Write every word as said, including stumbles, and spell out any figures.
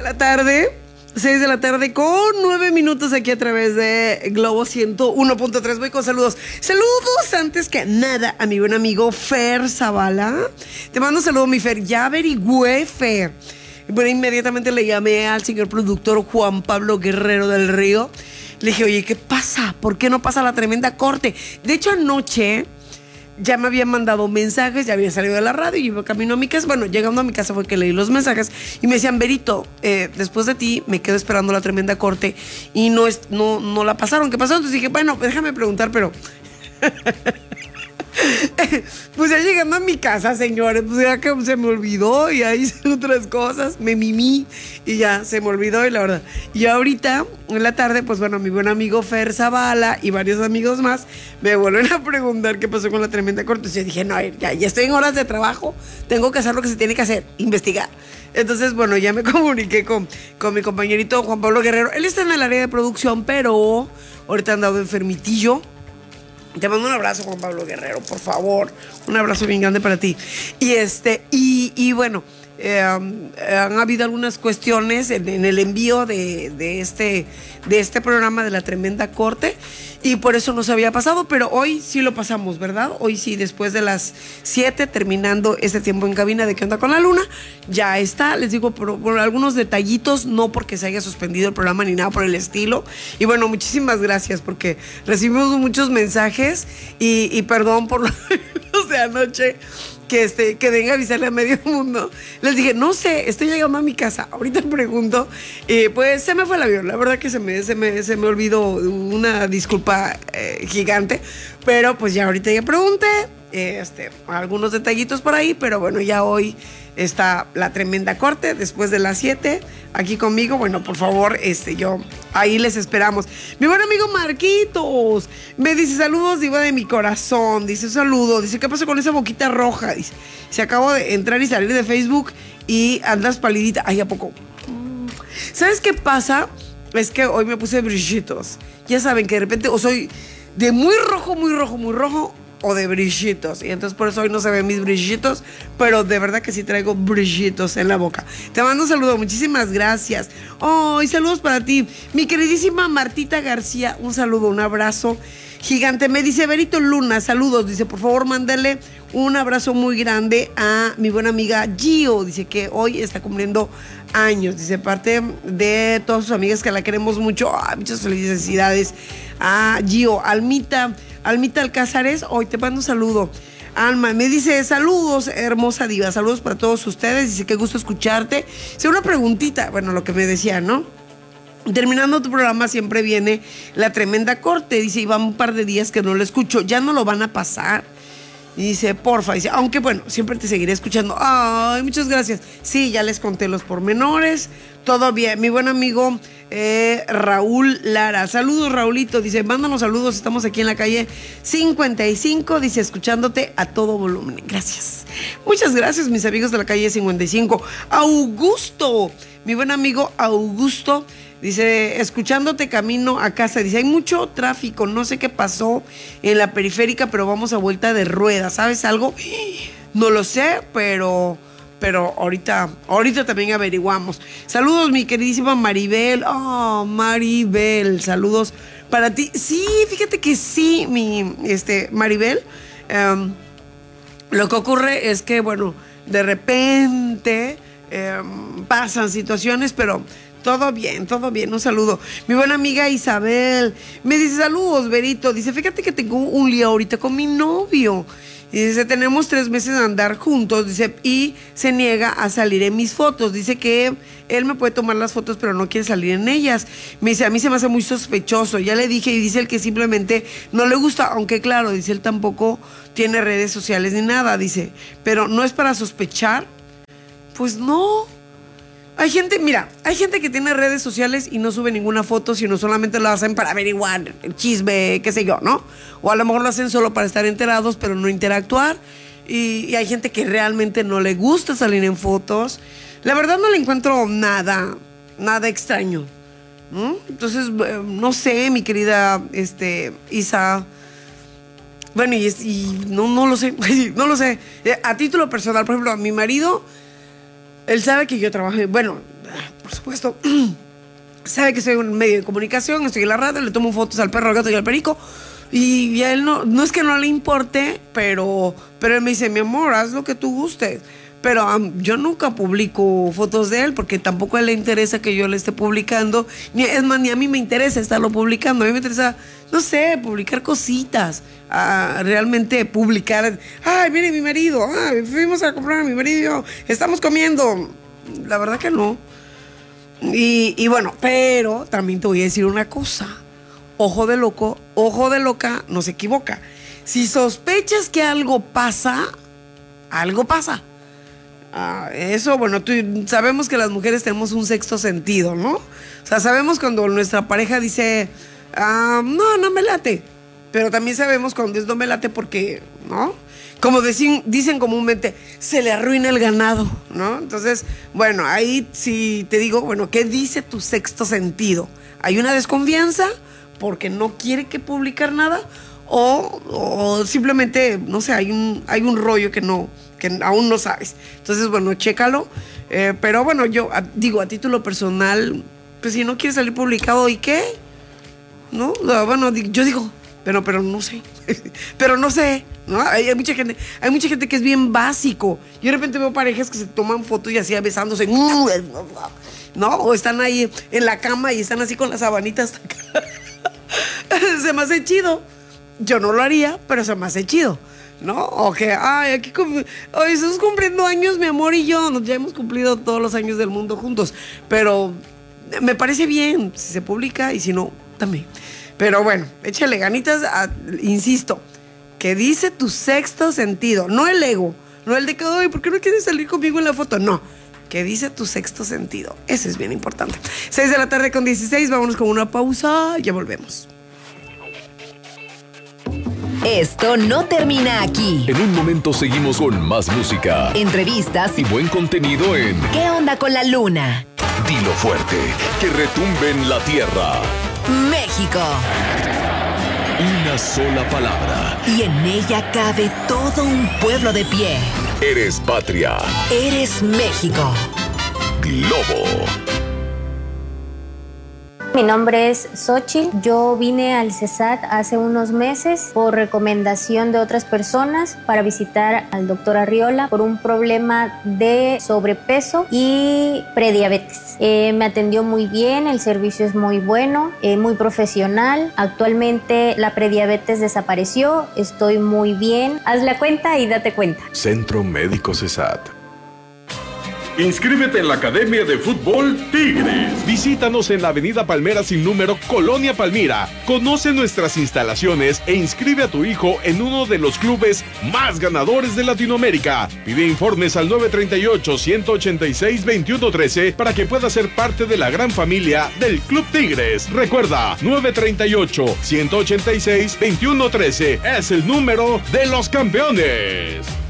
la tarde, seis de la tarde con nueve minutos aquí a través de Globo ciento uno punto tres. Voy con saludos. Saludos antes que nada a mi buen amigo Fer Zavala. Te mando un saludo, mi Fer. Ya averigüé, Fer. Bueno, inmediatamente le llamé al señor productor Juan Pablo Guerrero del Río. Le dije, oye, ¿qué pasa? ¿Por qué no pasa la tremenda corte? De hecho, anoche ya me habían mandado mensajes, ya había salido de la radio y iba camino a mi casa. Bueno, llegando a mi casa fue que leí los mensajes y me decían, Berito, eh, después de ti me quedo esperando la tremenda corte y no, es, no, no la pasaron. ¿Qué pasó? Entonces dije, bueno, déjame preguntar, pero... Pues ya llegando a mi casa, señores, pues ya que se me olvidó y ahí hice otras cosas, me mimí y ya se me olvidó y la verdad. Y ahorita, en la tarde, pues bueno, mi buen amigo Fer Zavala y varios amigos más me vuelven a preguntar qué pasó con la tremenda corte. Entonces yo dije, no, ya, ya estoy en horas de trabajo, tengo que hacer lo que se tiene que hacer, investigar. Entonces, bueno, ya me comuniqué con, con mi compañerito Juan Pablo Guerrero. Él está en el área de producción, pero ahorita ha andado enfermitillo. Te mando un abrazo, Juan Pablo Guerrero, por favor. Un abrazo bien grande para ti. Y este, y, y bueno, eh, han habido algunas cuestiones en, en el envío de, de, este, de este programa de la tremenda corte. Y por eso no se había pasado, pero hoy sí lo pasamos, ¿verdad? Hoy sí, después de las siete, terminando este tiempo en cabina de ¿Qué onda con la luna? Ya está, les digo, por, por algunos detallitos, no porque se haya suspendido el programa ni nada por el estilo. Y bueno, muchísimas gracias porque recibimos muchos mensajes y, y perdón por los de anoche. Que, este, que venga a avisarle a medio mundo. Les dije, no sé, estoy llegando a mi casa. Ahorita pregunto. Eh, pues se me fue el avión. La verdad que se me, se me, se me olvidó. Una disculpa eh, gigante. Pero pues ya ahorita ya pregunté. Eh, este, algunos detallitos por ahí. Pero bueno, ya hoy está la tremenda corte. Después de las siete. Aquí conmigo. Bueno, por favor, este, yo ahí les esperamos. Mi buen amigo Marquitos me dice, saludos, diva de mi corazón. Dice, saludo. Dice, ¿qué pasó con esa boquita roja? Dice, se acabó de entrar y salir de Facebook y andas palidita. Ay, ¿a poco? ¿Sabes qué pasa? Es que hoy me puse brillitos. Ya saben que de repente o soy de muy rojo, muy rojo, muy rojo, o de brillitos. Y entonces por eso hoy no se ven mis brillitos, pero de verdad que sí traigo brillitos en la boca. Te mando un saludo, muchísimas gracias. Oh, y saludos para ti, mi queridísima Martita García. Un saludo, un abrazo gigante. Me dice Berito Luna, saludos. Dice, por favor, mándale un abrazo muy grande a mi buena amiga Gio. Dice que hoy está cumpliendo años. Dice, parte de todas sus amigas que la queremos mucho. Ah, muchas felicidades a Gio. Almita, Almita Alcázares, hoy te mando un saludo. Alma, me dice, saludos, hermosa diva. Saludos para todos ustedes. Dice, qué gusto escucharte. Dice, una preguntita. Bueno, lo que me decía, ¿no? Terminando tu programa siempre viene la tremenda corte. Dice, y va un par de días que no lo escucho. Ya no lo van a pasar. Y dice, porfa, dice, aunque bueno, siempre te seguiré escuchando. Ay, muchas gracias. Sí, ya les conté los pormenores. Todo bien. Mi buen amigo eh, Raúl Lara. Saludos, Raulito. Dice, mándanos saludos. Estamos aquí en la calle cincuenta y cinco. Dice, escuchándote a todo volumen. Gracias. Muchas gracias, mis amigos de la calle cincuenta y cinco. Augusto. Mi buen amigo Augusto. Dice, escuchándote camino a casa. Dice, hay mucho tráfico, no sé qué pasó en la periférica, pero vamos a vuelta de rueda. ¿Sabes algo? No lo sé, pero, pero ahorita, ahorita también averiguamos. Saludos, mi queridísima Maribel. Oh, Maribel, saludos para ti. Sí, fíjate que sí, mi este, Maribel. Um, lo que ocurre es que, bueno, de repente um, pasan situaciones, pero... Todo bien, todo bien, un saludo. Mi buena amiga Isabel me dice, saludos, Berito. Dice, fíjate que tengo un lío ahorita con mi novio. Y dice, tenemos tres meses de andar juntos, dice, y se niega a salir en mis fotos. Dice que él me puede tomar las fotos, pero no quiere salir en ellas. Me dice, a mí se me hace muy sospechoso. Ya le dije y dice él que simplemente no le gusta, aunque claro, dice él tampoco tiene redes sociales ni nada, dice, pero no es para sospechar. Pues no. Hay gente, mira, hay gente que tiene redes sociales y no sube ninguna foto, sino solamente lo hacen para averiguar el chisme, qué sé yo, ¿no? O a lo mejor lo hacen solo para estar enterados, pero no interactuar. Y, y hay gente que realmente no le gusta salir en fotos. La verdad no le encuentro nada, nada extraño, ¿no? Entonces, no sé, mi querida este, Isa. Bueno, y, y no, no lo sé, no lo sé. A título personal, por ejemplo, a mi marido... Él sabe que yo trabajo, bueno, por supuesto, sabe que soy un medio de comunicación, estoy en la radio, le tomo fotos al perro, al gato y al perico. Y a él no, no es que no le importe, pero, pero él me dice, mi amor, haz lo que tú gustes. Pero um, yo nunca publico fotos de él porque tampoco a él le interesa que yo le esté publicando. Ni, es más, ni a mí me interesa estarlo publicando. A mí me interesa, no sé, publicar cositas. Uh, realmente publicar, ay, mire mi marido, ay, fuimos a comprar a mi marido, estamos comiendo. La verdad que no. Y, y bueno, pero también te voy a decir una cosa. Ojo de loco, ojo de loca, no se equivoca. Si sospechas que algo pasa, algo pasa. Ah, eso, bueno, tú, sabemos que las mujeres tenemos un sexto sentido, ¿no? O sea, sabemos cuando nuestra pareja dice, ah, no, no me late. Pero también sabemos cuando es no me late porque, ¿no? Como dicen, dicen comúnmente, se le arruina el ganado, ¿no? Entonces, bueno, ahí sí te digo, bueno, ¿qué dice tu sexto sentido? ¿Hay una desconfianza porque no quiere que publicar nada? O, o simplemente, no sé, hay un, hay un rollo que no... que aún no sabes. Entonces, bueno, chécalo. Eh, pero bueno, yo a, digo, a título personal, pues si no quiere salir publicado, ¿y qué? ¿No? Bueno, yo digo, pero, pero no sé. pero no sé, ¿no? Hay, hay mucha gente, hay mucha gente que es bien básico. Yo de repente veo parejas que se toman fotos y así besándose. ¿No? O están ahí en la cama y están así con las sabanitas. Se me hace chido. Yo no lo haría, pero se me hace chido. ¿No? O que, ay, aquí hoy estamos cumpliendo años, mi amor y yo. Nos ya hemos cumplido todos los años del mundo juntos. Pero me parece bien si se publica y si no, también. Pero bueno, échale ganitas, a, insisto, que dice tu sexto sentido, no el ego, no el de que, ay, ¿por qué no quieres salir conmigo en la foto? No, que dice tu sexto sentido. Ese es bien importante. seis de la tarde con dieciséis, vámonos con una pausa, ya volvemos. Esto no termina aquí. En un momento seguimos con más música, entrevistas y buen contenido en ¿Qué onda con la luna? Dilo fuerte, que retumbe en la tierra. México. Una sola palabra. Y en ella cabe todo un pueblo de pie. Eres patria. Eres México. Globo. Mi nombre es Xochitl. Yo vine al CESAT hace unos meses por recomendación de otras personas para visitar al doctor Arriola por un problema de sobrepeso y prediabetes. Eh, me atendió muy bien, el servicio es muy bueno, eh, muy profesional. Actualmente la prediabetes desapareció, estoy muy bien. Haz la cuenta y date cuenta. Centro Médico CESAT. Inscríbete en la Academia de Fútbol Tigres. Visítanos en la Avenida Palmera sin número, Colonia Palmira. Conoce nuestras instalaciones e inscribe a tu hijo en uno de los clubes más ganadores de Latinoamérica. Pide informes al nueve tres ocho, uno ocho seis, dos uno uno tres para que puedas ser parte de la gran familia del Club Tigres. Recuerda, nueve tres ocho, uno ocho seis, dos uno uno tres es el número de los campeones.